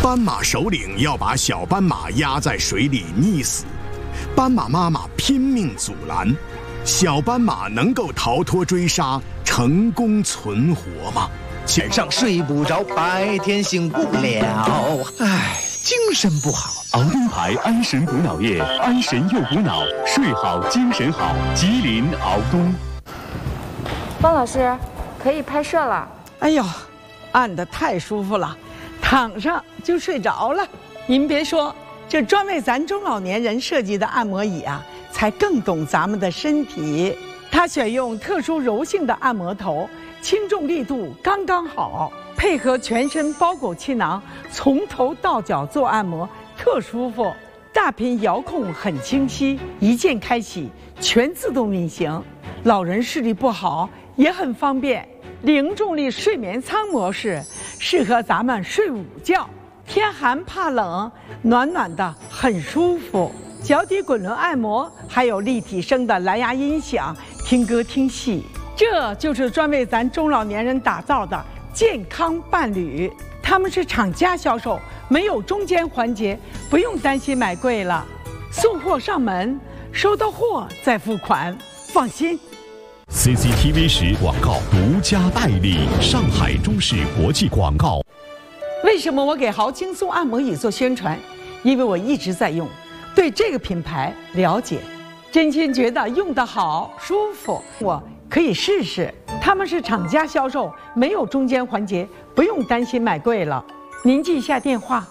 斑马首领要把小斑马压在水里溺死，斑马妈妈拼命阻拦，小斑马能够逃脱追杀，成功存活吗？ 晚上睡不着，白天醒不了，唉，精神不好。 熬灯牌安神补脑液，安神又补脑，睡好精神好。吉林熬冬。 方老师，可以拍摄了。 哎呦，按得太舒服了，躺上就睡着了。您别说，这专为咱中老年人设计的按摩椅啊，才更懂咱们的身体。它选用特殊柔性的按摩头，轻重力度刚刚好，配合全身包裹气囊，从头到脚做按摩，特舒服。大屏遥控很清晰，一键开启，全自动运行。老人视力不好也很方便。零重力睡眠舱模式适合咱们睡午觉，天寒怕冷，暖暖的很舒服。脚底滚轮按摩，还有立体声的蓝牙音响，听歌听戏。这就是专为咱中老年人打造的健康伴侣。他们是厂家销售，没有中间环节，不用担心买贵了。送货上门，收到货再付款，放心。 CCTV 10广告独家代理，上海中视国际广告。 为什么我给豪轻松按摩椅做宣传？因为我一直在用，对这个品牌了解，真心觉得用得好舒服，我可以试试。他们是厂家销售，没有中间环节，不用担心买贵了。您记一下电话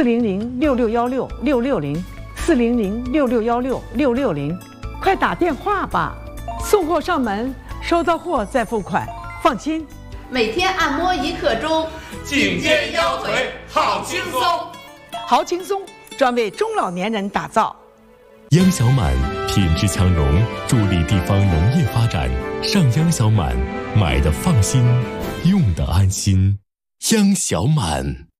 ：400-6616-660，400-6616-660，快打电话吧。送货上门，收到货再付款，放心。 每天按摩1刻钟， 颈肩腰腿好轻松。 好轻松，专为中老年人打造。 央小满品质强融，助力地方农业发展。上央小满，买的放心，用的安心。央小满。